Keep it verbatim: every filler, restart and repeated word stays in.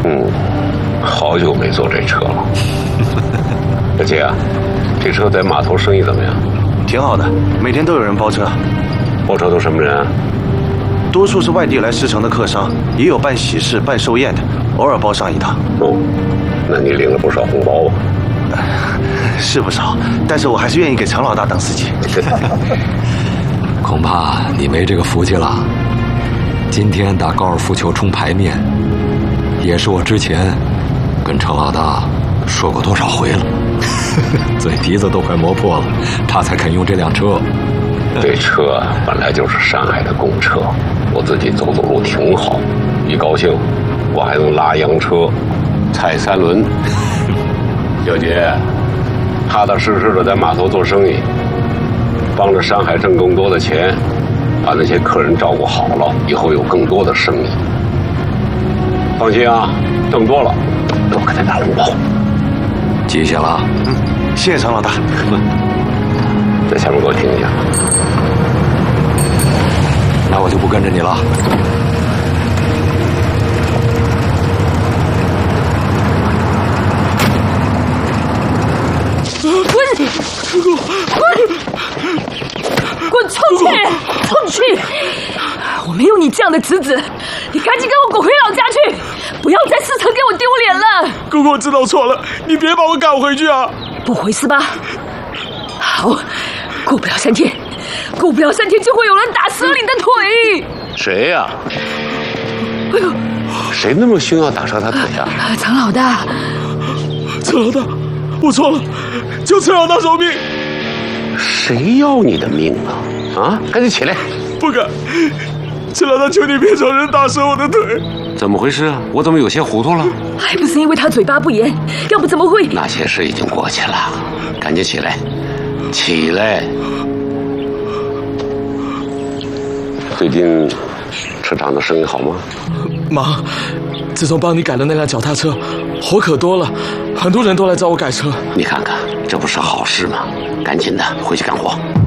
嗯，好久没坐这车了。小姐啊，这车在码头生意怎么样？ 挺好的，每天都有人包车。 包车都什么人啊？ 多数是外地来石城的客商，也有办喜事、办寿宴的，偶尔包上一趟。 哦，那你领了不少红包啊？ 是不少，但是我还是愿意给常老大当司机。 恐怕你没这个福气了。今天打高尔夫球冲牌面，也是我之前跟程老大说过多少回了，嘴皮子都快磨破了，他才肯用这辆车。 这车本来就是山海的公车，我自己走走路挺好，一高兴我还能拉洋车、踩三轮。小姐，踏踏实实的在码头做生意，帮着山海挣更多的钱，把那些客人照顾好了，以后有更多的生意。放心啊，挣多了多给他拿红包。 记下了。 嗯，谢谢常老大。 在前面给我停一下。 那我就不跟着你了。 滚！滚！滚出去！出去！我没有你这样的侄子，你赶紧跟我滚回老家去，不要在市城给我丢脸了。 姑姑，我知道错了，你别把我赶回去啊！ 不回是吧？好，过不了三天，过不了三天就会有人打折你的腿。 谁呀、啊？ 哎呦， 谁那么凶要打折他腿啊？ 常老大， 程老大，我错了，求程老大饶命！ 谁要你的命啊？啊，赶紧起来！ 不敢，程老大，求你别找人打折我的腿。 怎么回事啊？我怎么有些糊涂了？ 还不是因为他嘴巴不严，要不怎么会？ 那些事已经过去了，赶紧起来，起来！最近车厂的生意好吗？ 忙，自从帮你改了那辆脚踏车，活可多了，很多人都来找我改车。 你看看，这不是好事吗？赶紧的，回去干活。